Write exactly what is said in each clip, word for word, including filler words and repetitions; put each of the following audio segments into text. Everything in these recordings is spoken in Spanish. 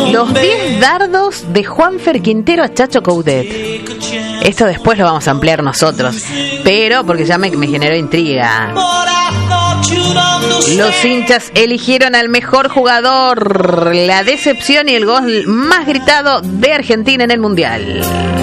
Los diez dardos de Juanfer Quintero a Chacho Coudet. Esto después lo vamos a ampliar nosotros, pero porque ya me, me generó intriga. Los hinchas eligieron al mejor jugador, la decepción y el gol más gritado de Argentina en el Mundial.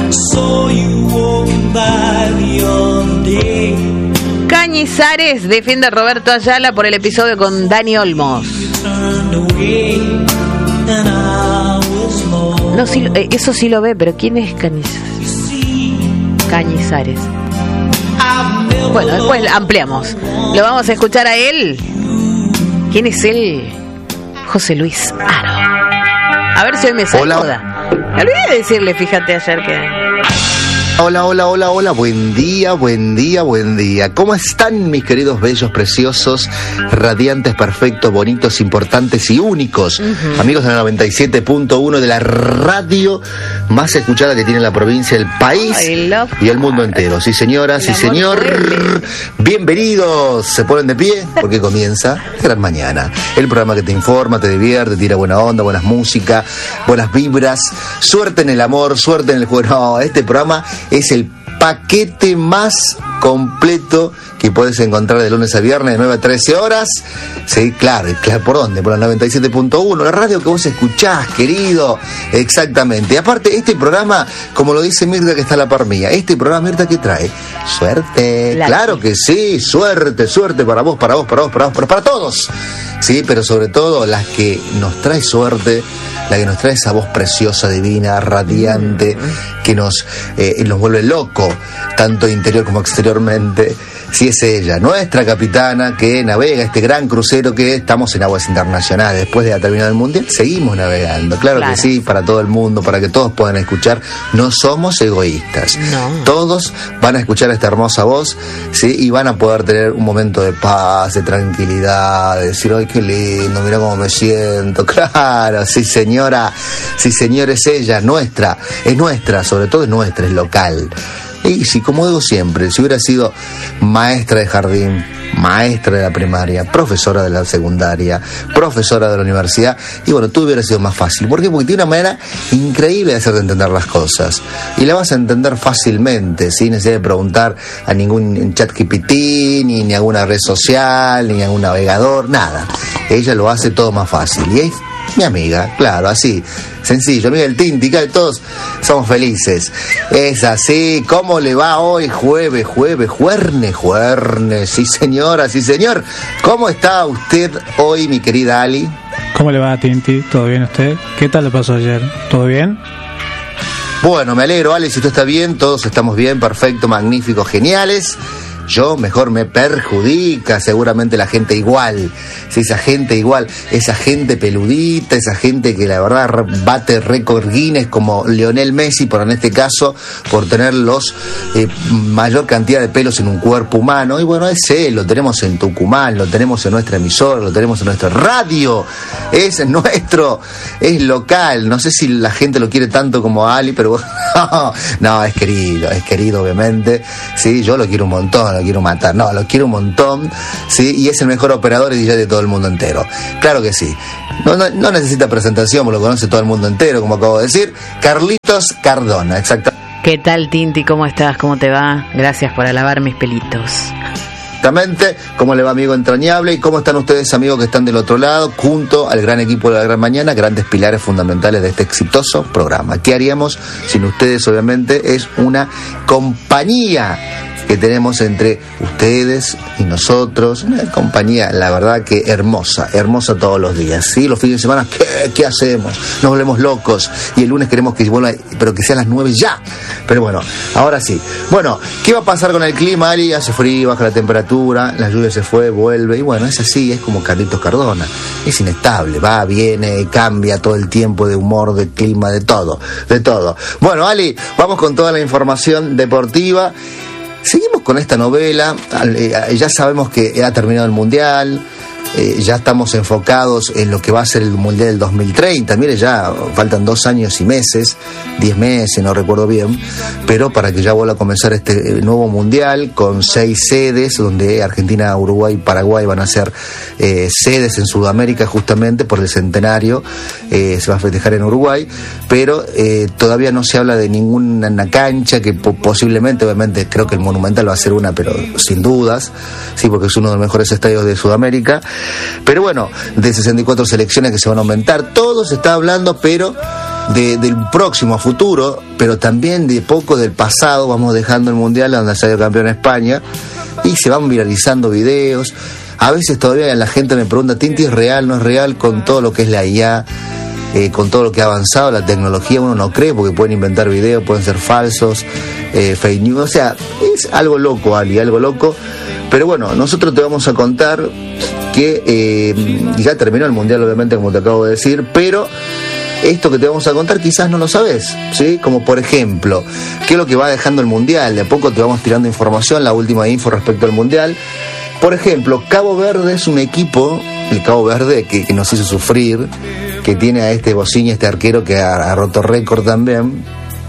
Cañizares defiende a Roberto Ayala por el episodio con Dani Olmos. No, sí, eso sí lo ve, pero ¿quién es Cañizares? Cañizares. Bueno, después ampliamos. Lo vamos a escuchar a él. ¿Quién es él? José Luis Aro. A ver si hoy me saluda. Me olvidé de decirle, fíjate ayer que... Hola, hola, hola, hola, buen día, buen día, buen día. ¿Cómo están mis queridos bellos, preciosos, radiantes, perfectos, bonitos, importantes y únicos? Uh-huh. Amigos de la noventa y siete punto uno de la radio más escuchada que tiene la provincia, el país y el mundo entero. Sí, señora, sí, señor. Bienvenidos. ¿Se ponen de pie? Porque comienza Gran Mañana. El programa que te informa, te divierte, te tira buena onda, buenas música, buenas vibras. Suerte en el amor, suerte en el juego. No, este programa es el paquete más completo que puedes encontrar de lunes a viernes de nueve a trece horas. Sí, claro, claro, ¿por dónde? Por la noventa y siete punto uno, la radio que vos escuchás, querido. Exactamente. Y aparte, este programa, como lo dice Mirta, que está a la par mía, este programa, Mirta, ¿qué trae? Suerte. La claro que sí, suerte, suerte para vos, para vos, para vos, para vos, para, para todos. Sí, pero sobre todo las que nos trae suerte, la que nos trae esa voz preciosa, divina, radiante, que nos, eh, nos vuelve loco, tanto interior como exteriormente. Sí, es ella, nuestra capitana que navega este gran crucero que estamos en aguas internacionales. Después de terminar el Mundial, seguimos navegando. Claro, claro que sí, para todo el mundo, para que todos puedan escuchar. No somos egoístas. No. Todos van a escuchar esta hermosa voz, ¿sí? Y van a poder tener un momento de paz, de tranquilidad, de decir, ay, qué lindo, mira cómo me siento. Claro, sí, señora, sí, señor, es ella, nuestra, es nuestra, sobre todo es nuestra, es local. Y sí, como digo siempre, si hubiera sido maestra de jardín, maestra de la primaria, profesora de la secundaria, profesora de la universidad, y bueno, tú hubiera sido más fácil. ¿Por qué? Porque tiene una manera increíble de hacerte entender las cosas. Y la vas a entender fácilmente, sin necesidad de preguntar a ningún chat G P T, ni, ni a alguna red social, ni a algún navegador, nada. Ella lo hace todo más fácil. Y es mi amiga, claro, así, sencillo, amiga del Tinti, que todos somos felices. Es así. ¿Cómo le va hoy? Jueves, jueves, juernes, juernes. Sí, señora, sí, señor. ¿Cómo está usted hoy, mi querida Ali? ¿Cómo le va, Tinti? ¿Todo bien usted? ¿Qué tal le pasó ayer? ¿Todo bien? Bueno, me alegro, Ale, si usted está bien, todos estamos bien, perfecto, magnífico, geniales. Yo mejor me perjudica, seguramente la gente igual, si esa gente igual, esa gente peludita, esa gente que la verdad bate récord Guinness como Lionel Messi, pero en este caso por tener los eh, mayor cantidad de pelos en un cuerpo humano. Y bueno, es él, lo tenemos en Tucumán, lo tenemos en nuestra emisora, lo tenemos en nuestra radio, es nuestro, es local. No sé si la gente lo quiere tanto como a Ali, pero bueno, no, no, es querido, es querido obviamente, sí, yo lo quiero un montón. Lo quiero matar, no, lo quiero un montón, sí, y es el mejor operador y D J de todo el mundo entero. Claro que sí. No, no, no necesita presentación, lo conoce todo el mundo entero, como acabo de decir. Carlitos Cardona, exactamente. ¿Qué tal, Tinti? ¿Cómo estás? ¿Cómo te va? Gracias por alabar mis pelitos. Exactamente. ¿Cómo le va, amigo entrañable? ¿Y cómo están ustedes, amigos que están del otro lado, junto al gran equipo de la Gran Mañana, grandes pilares fundamentales de este exitoso programa? ¿Qué haríamos sin ustedes? Obviamente es una compañía que tenemos entre ustedes y nosotros, una compañía, la verdad que hermosa, hermosa todos los días, ¿sí? Los fines de semana, ¿qué, qué hacemos? Nos volvemos locos, y el lunes queremos que vuelva, pero que sean las nueve ya, pero bueno, ahora sí. Bueno, ¿qué va a pasar con el clima, Ari? Hace frío, baja la temperatura, la lluvia se fue, vuelve, y bueno, es así, es como Carlitos Cardona, es inestable, va, viene, cambia todo el tiempo de humor, de clima, de todo, de todo. Bueno, Ali, vamos con toda la información deportiva. Seguimos con esta novela, ya sabemos que ha terminado el Mundial, eh, ya estamos enfocados en lo que va a ser el Mundial del dos mil treinta. Mire, ya faltan dos años y meses, diez meses, no recuerdo bien, pero para que ya vuelva a comenzar este nuevo Mundial con seis sedes, donde Argentina, Uruguay y Paraguay van a ser eh, sedes en Sudamérica justamente por el centenario. Eh, se va a festejar en Uruguay, pero eh, todavía no se habla de ninguna cancha, que po- posiblemente, obviamente, creo que el Monumental va a ser una, pero sin dudas, sí, porque es uno de los mejores estadios de Sudamérica. Pero bueno, de sesenta y cuatro selecciones que se van a aumentar, todo se está hablando, pero de, del próximo futuro, pero también de poco del pasado. Vamos dejando el Mundial donde salió campeón España y se van viralizando videos. A veces todavía la gente me pregunta, ¿Tinti es real, no es real? Con todo lo que es la I A, eh, con todo lo que ha avanzado la tecnología, uno no cree, porque pueden inventar videos, pueden ser falsos, eh, fake news, o sea, es algo loco, Ali, algo loco. Pero bueno, nosotros te vamos a contar que eh, ya terminó el Mundial, obviamente, como te acabo de decir, pero esto que te vamos a contar quizás no lo sabes, ¿sí? Como por ejemplo, ¿qué es lo que va dejando el Mundial? De a poco te vamos tirando información, la última info respecto al Mundial. Por ejemplo, Cabo Verde es un equipo, el Cabo Verde, que, que nos hizo sufrir, que tiene a este Bociña, este arquero que ha, ha roto récord también.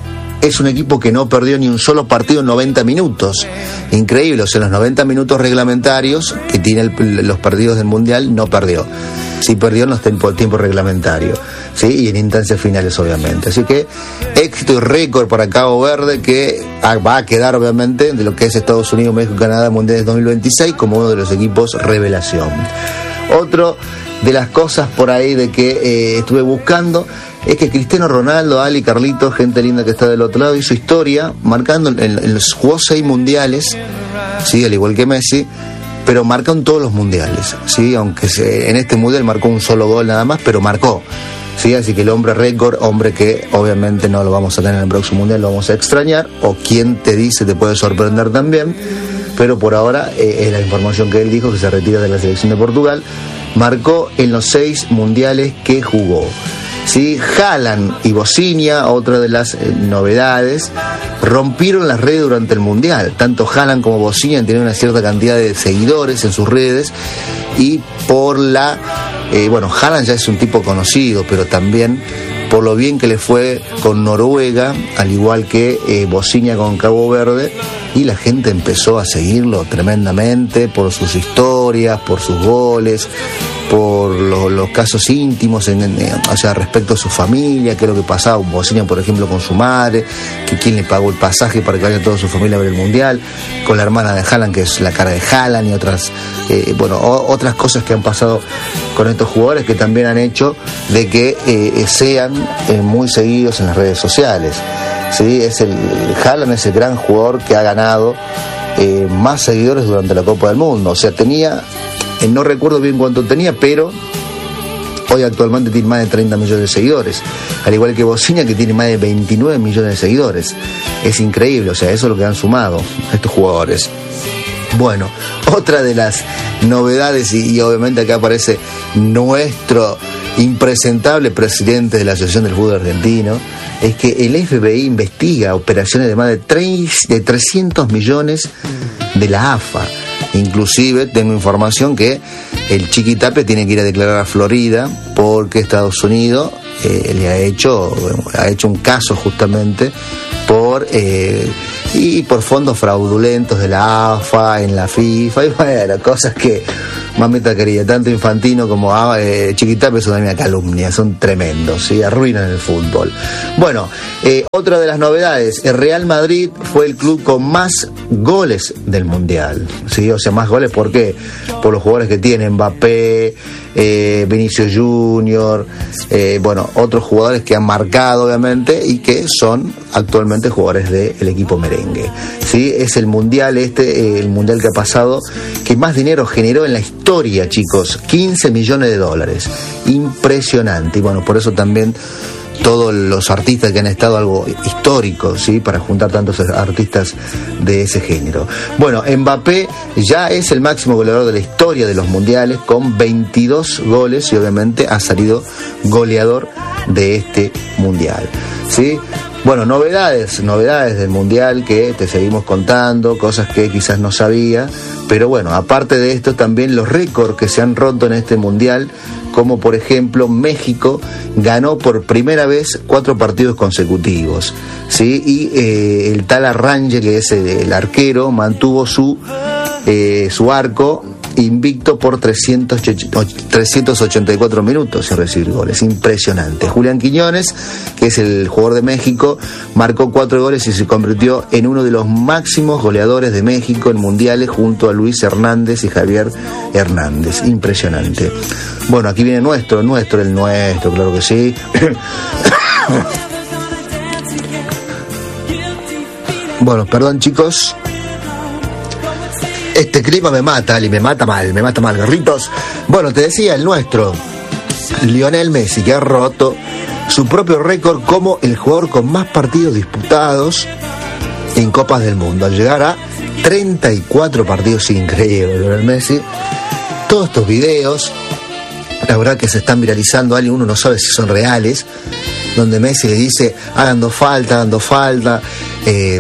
Es un equipo que no perdió ni un solo partido en noventa minutos. Increíble, o sea, en los noventa minutos reglamentarios que tiene el, los partidos del Mundial, no perdió. Sí perdió en los tiempos tiempo reglamentarios, ¿sí? Y en instancias finales, obviamente. Así que éxito y récord para Cabo Verde, que va a quedar, obviamente, de lo que es Estados Unidos, México, Canadá, Mundial dos mil veintiséis, como uno de los equipos revelación. Otro de las cosas por ahí de que eh, estuve buscando es que Cristiano Ronaldo, Ali, Carlito, gente linda que está del otro lado, hizo historia marcando en, en los jugó seis mundiales, sí, al igual que Messi, pero marcó en todos los mundiales, sí, aunque se, en este mundial marcó un solo gol nada más, pero marcó, sí, así que el hombre récord, hombre que obviamente no lo vamos a tener en el próximo mundial, lo vamos a extrañar, o quien te dice te puede sorprender también, pero por ahora eh, es la información que él dijo, que se retira de la selección de Portugal. Marcó en los seis mundiales que jugó. Sí, Haaland y Bociña, otra de las eh, novedades, rompieron las redes durante el Mundial. Tanto Haaland como Bociña tienen una cierta cantidad de seguidores en sus redes, y por la... Eh, bueno, Haaland ya es un tipo conocido, pero también por lo bien que le fue con Noruega, al igual que eh, Bociña con Cabo Verde, y la gente empezó a seguirlo tremendamente por sus historias, por sus goles, por lo, los casos íntimos, en, en, o sea, respecto a su familia, qué es lo que pasaba. Bociña, por ejemplo, con su madre, que quién le pagó el pasaje para que vaya toda su familia a ver el Mundial, con la hermana de Haaland, que es la cara de Haaland, y otras, eh, bueno, o, otras cosas que han pasado con estos jugadores, que también han hecho de que eh, sean eh, muy seguidos en las redes sociales. Sí, es el Haaland es el gran jugador que ha ganado eh, más seguidores durante la Copa del Mundo. O sea, tenía, eh, no recuerdo bien cuánto tenía, pero hoy actualmente tiene más de treinta millones de seguidores. Al igual que Bociña, que tiene más de veintinueve millones de seguidores. Es increíble, o sea, eso es lo que han sumado estos jugadores. Bueno, otra de las novedades, y, y obviamente acá aparece nuestro impresentable presidente de la Asociación del Fútbol Argentino, es que el F B I investiga operaciones de más de, tres, de trescientos millones de la A F A. Inclusive tengo información que el Chiquitape tiene que ir a declarar a Florida porque Estados Unidos eh, le ha hecho, ha hecho un caso justamente por... Eh, y por fondos fraudulentos de la A F A, en la FIFA, y bueno, cosas que, mamita querida, tanto Infantino como eh, Chiquitape son una calumnia, son tremendos, ¿sí? Arruinan el fútbol. Bueno, eh, otra de las novedades, el Real Madrid fue el club con más goles del Mundial, ¿sí? O sea, más goles, ¿por qué? Por los jugadores que tienen, Mbappé, eh, Vinicius Junior, eh, bueno, otros jugadores que han marcado, obviamente, y que son actualmente jugadores del equipo merengue. ¿Sí? Es el mundial este, el mundial que ha pasado, que más dinero generó en la historia, chicos, quince millones de dólares, impresionante. Y bueno, por eso también todos los artistas que han estado, algo histórico, ¿sí? Para juntar tantos artistas de ese género. Bueno, Mbappé ya es el máximo goleador de la historia de los mundiales, con veintidós goles, y obviamente ha salido goleador de este mundial, ¿sí? Bueno, novedades, novedades del Mundial que te seguimos contando, cosas que quizás no sabía, pero bueno, aparte de esto también los récords que se han roto en este Mundial, como por ejemplo México ganó por primera vez cuatro partidos consecutivos, ¿sí? Y eh, el tal Arrange, que es el, el arquero, mantuvo su, eh, su arco invicto por trescientos ochenta y cuatro minutos sin recibir goles. Impresionante. Julián Quiñones, que es el jugador de México, marcó cuatro goles y se convirtió en uno de los máximos goleadores de México en mundiales, junto a Luis Hernández y Javier Hernández. Impresionante. Bueno, aquí viene nuestro, nuestro, el nuestro, claro que sí. Bueno, perdón, chicos. Este clima me mata, Ali, me mata mal, me mata mal, Garritos. Bueno, te decía, el nuestro, Lionel Messi, que ha roto su propio récord como el jugador con más partidos disputados en Copas del Mundo, al llegar a treinta y cuatro partidos. Increíble, Lionel Messi. Todos estos videos, la verdad que se están viralizando, Ali, uno no sabe si son reales, donde Messi le dice, hagan dos falta, hagan dos falta, eh...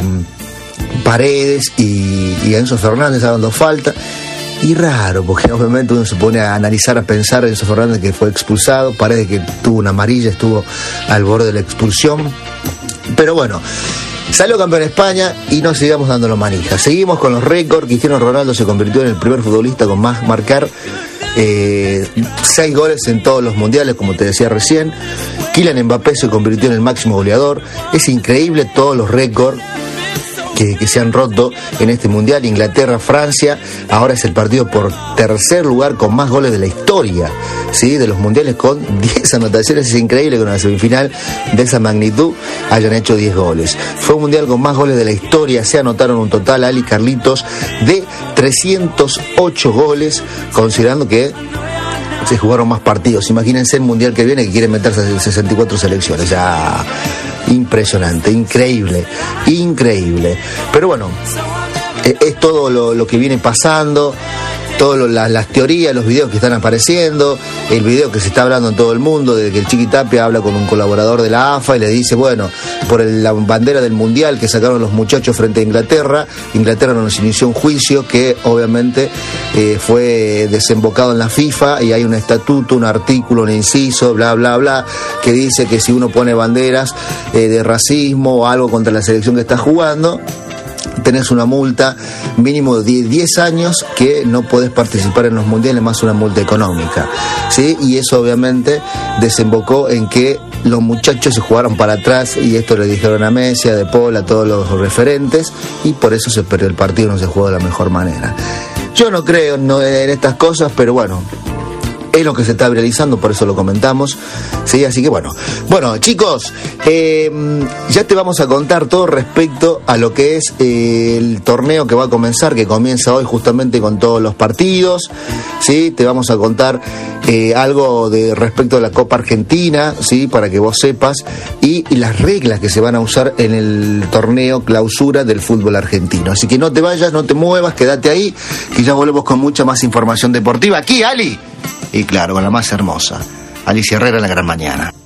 Paredes y, y Enzo Fernández dando falta, y raro, porque obviamente uno se pone a analizar, a pensar, Enzo Fernández que fue expulsado, Paredes que tuvo una amarilla, estuvo al borde de la expulsión, pero bueno, salió campeón España y no sigamos dándolo manija, seguimos con los récords. Cristiano Ronaldo se convirtió en el primer futbolista con más marcar eh, seis goles en todos los mundiales, como te decía recién. Kylian Mbappé se convirtió en el máximo goleador. Es increíble todos los récords Que, que se han roto en este Mundial. Inglaterra, Francia, ahora es el partido por tercer lugar con más goles de la historia, ¿sí? De los Mundiales, con diez anotaciones. Es increíble que en una semifinal de esa magnitud hayan hecho diez goles. Fue un Mundial con más goles de la historia. Se anotaron un total, Ali, Carlitos, de trescientos ocho goles, considerando que se jugaron más partidos. Imagínense el Mundial que viene, que quieren meterse en sesenta y cuatro selecciones. Ya... impresionante, increíble, increíble. Pero bueno, es, es todo lo, lo que viene pasando, todas la, las teorías, los videos que están apareciendo, el video que se está hablando en todo el mundo, de que el Chiqui Tapia habla con un colaborador de la A F A y le dice, bueno, por el, la bandera del Mundial que sacaron los muchachos frente a Inglaterra, Inglaterra nos inició un juicio que obviamente eh, fue desembocado en la FIFA, y hay un estatuto, un artículo, un inciso, bla, bla, bla, que dice que si uno pone banderas eh, de racismo o algo contra la selección que está jugando, tenés una multa mínimo de diez años, que no podés participar en los mundiales, más una multa económica, ¿sí? Y eso obviamente desembocó en que los muchachos se jugaron para atrás, y esto le dijeron a Messi, a De Paul, a todos los referentes, y por eso se perdió el partido, no se jugó de la mejor manera. Yo no creo no, en estas cosas, pero bueno, es lo que se está viralizando, por eso lo comentamos, ¿sí? Así que bueno, bueno chicos, eh, ya te vamos a contar todo respecto a lo que es eh, el torneo que va a comenzar, que comienza hoy justamente con todos los partidos, ¿sí? Te vamos a contar eh, algo de respecto a la Copa Argentina, ¿sí? Para que vos sepas, y, y las reglas que se van a usar en el torneo clausura del fútbol argentino. Así que no te vayas, no te muevas, quédate ahí, que ya volvemos con mucha más información deportiva aquí, Ali. Y claro, con la más hermosa, Alicia Herrera en La Gran Mañana.